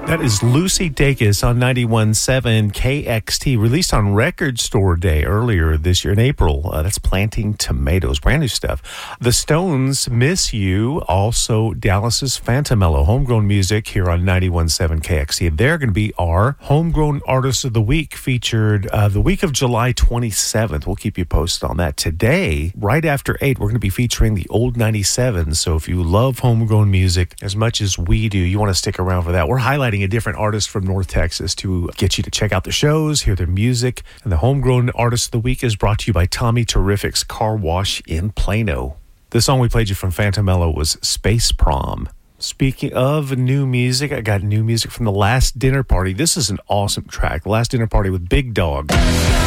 That is Lucy Dacus on 91.7 KXT, released on Record Store Day earlier this year in April. That's Planting Tomatoes, brand new stuff. The Stones, Miss You, also Dallas's Fantamello, homegrown music here on 91.7 KXT. They're going to be our Homegrown Artist of the Week, featured the week of July 27th. We'll keep you posted on that. Today, right after 8, we're going to be featuring the Old 97s. So if you love homegrown music as much as we do, you want to stick around for that. We're highlighting a different artist from North Texas to get you to check out the shows, hear their music. And the Homegrown Artist of the Week is brought to you by Tommy Terrific's Car Wash in Plano. The song we played you from Fantamello was Space Prom. Speaking of new music, I got new music from The Last Dinner Party. This is an awesome track. The Last Dinner Party with Big Dog.